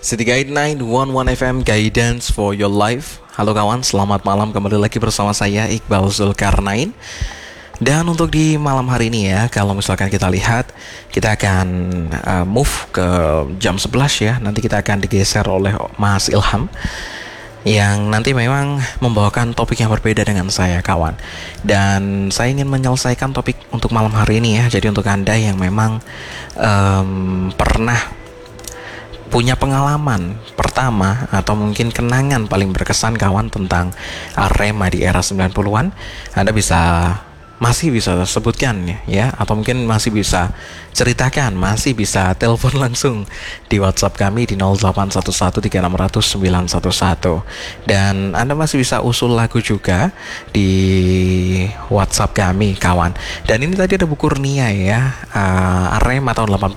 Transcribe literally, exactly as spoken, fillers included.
City Guide sembilan satu satu F M, Guidance for Your Life. Halo kawan, selamat malam, kembali lagi bersama saya Iqbal Zulkarnain. Dan untuk di malam hari ini ya, kalau misalkan kita lihat, kita akan uh, move ke jam sebelas ya. Nanti kita akan digeser oleh Mas Ilham, yang nanti memang membawakan topik yang berbeda dengan saya kawan. Dan saya ingin menyelesaikan topik untuk malam hari ini ya. Jadi untuk Anda yang memang um, pernah punya pengalaman pertama atau mungkin kenangan paling berkesan kawan tentang Arema di era sembilan puluhan, Anda bisa masih bisa sebutkan ya, ya atau mungkin masih bisa ceritakan, masih bisa telepon langsung di WhatsApp kami di nol delapan satu satu tiga enam nol nol sembilan satu satu. Dan Anda masih bisa usul lagu juga di WhatsApp kami kawan. Dan ini tadi ada Bu Kurnia ya, uh, Arema tahun delapan